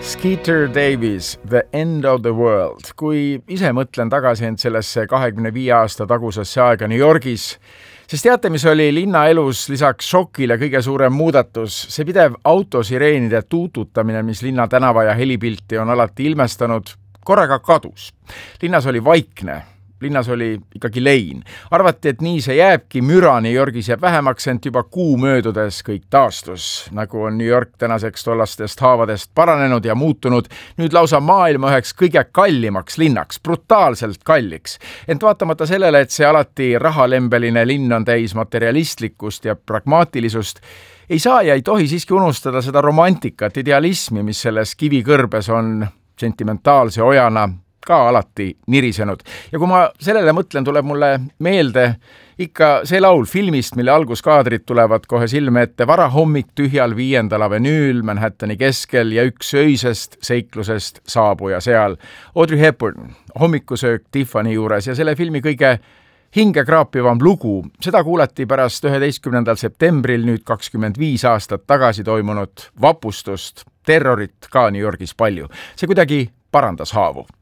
Skeeter Davis, The End of the World. Kui ise mõtlen tagasi end sellesse 25 aasta tagusesse aega New Yorgis, siis teate, mis oli linnaelus lisaks šokile kõige suurem muudatus? See pidev autosireenide tuututamine, mis linna tänava ja helipilti on alati ilmestanud, korraga kadus. Linnas oli vaikne. Linnas oli ikkagi lein. Arvati, et nii see jääbki, müra New Yorgis jääb vähemaks, ent juba kuu möödudes kõik taastus. Nagu on New York tänaseks tollastest haavadest paranenud ja muutunud, nüüd lausa maailma üheks kõige kallimaks linnaks, brutaalselt kalliks. Ent vaatamata sellele, et see alati rahalembeline linn on täis materialistlikkust ja pragmaatilisust, ei saa ja ei tohi siiski unustada seda romantikat, idealismi, mis selles kivikõrbes on sentimentaalse ojana ka alati nirisenud. Ja kui ma sellele mõtlen, tuleb mulle meelde ikka see laul filmist, mille alguskaadrid tulevad kohe silme ette: varahommik tühjal 5. avenüül Manhattani keskel ja üks öisest seiklusest saabuja seal. Audrey Hepburn, hommikusöök Tiffany juures ja selle filmi kõige hingekraapivam lugu, seda kuulati pärast 11. septembril nüüd 25 aastat tagasi toimunud vapustust, terrorit ka New Yorgis palju. See kuidagi parandas haavu.